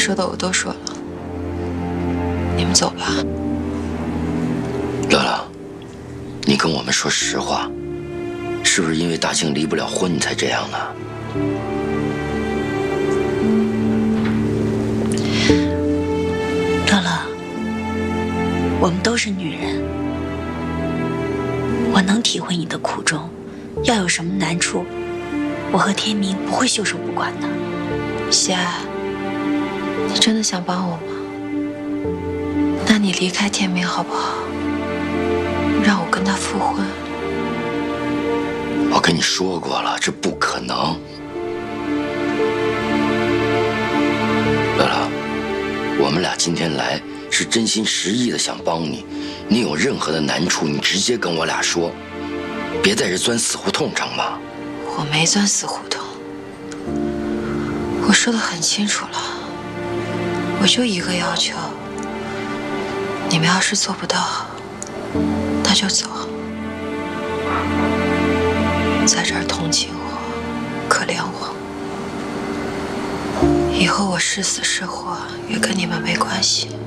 说的我都说了，你们走吧。 乐乐，你跟我们说实话，是不是因为大庆离不了婚你才这样呢？ 乐乐，我们都是女人，我能体会你的苦衷。要有什么难处，我和天明不会袖手不管的。 喜爱，你真的想帮我吗？那你离开天明好不好？让我跟他复婚。 我跟你说过了，这不可能。乐乐，我们俩今天来是真心实意的想帮你，你有任何的难处，你直接跟我俩说，别在这钻死胡同，成吗？ 我没钻死胡同，我说得很清楚了，我就一个要求，你们要是做不到，那就走。在这儿同情我，可怜我，以后我是死是活也跟你们没关系。